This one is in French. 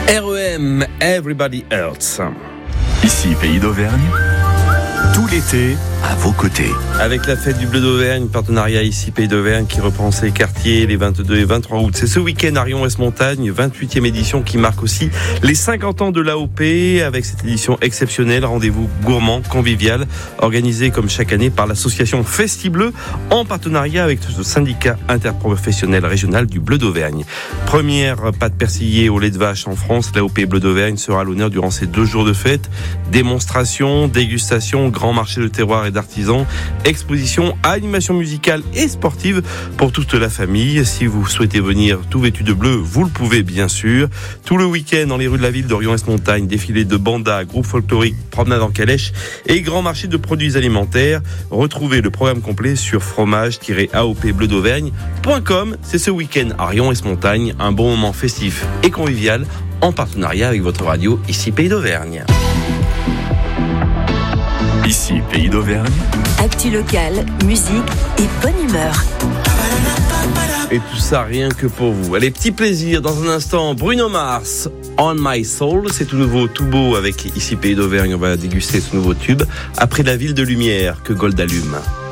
REM, Everybody Hurts. Ici, Pays d'Auvergne, tout l'été, à vos côtés. Avec la fête du Bleu d'Auvergne, partenariat ici Pays d'Auvergne qui reprend ses quartiers les 22 et 23 août. C'est ce week-end à Rion-Ouest-Montagne, 28e édition qui marque aussi les 50 ans de l'AOP avec cette édition exceptionnelle, rendez-vous gourmand, convivial, organisé comme chaque année par l'association Festi-Bleu en partenariat avec le syndicat interprofessionnel régional du Bleu d'Auvergne. Première pâte persillée au lait de vache en France, l'AOP Bleu d'Auvergne sera à l'honneur durant ces 2 jours de fête. Démonstration, dégustation, grand marché de terroir et d'artisans, exposition, animation musicale et sportive pour toute la famille. Si vous souhaitez venir tout vêtu de bleu, vous le pouvez bien sûr. Tout le week-end dans les rues de la ville de Rion-Ouest-Montagne, défilé de bandas, groupes folkloriques, promenade en calèche et grand marché de produits alimentaires. Retrouvez le programme complet sur fromage-aopbleudauvergne.com. C'est ce week-end à Rion-Ouest-Montagne, un bon moment festif et convivial en partenariat avec votre radio ici Pays d'Auvergne. Ici, Pays d'Auvergne. Actu locale, musique et bonne humeur. Et tout ça rien que pour vous. Allez, petit plaisir. Dans un instant, Bruno Mars, On My Soul. C'est tout nouveau, tout beau avec ici Pays d'Auvergne. On va déguster ce nouveau tube après La Ville de Lumière que Gold allume.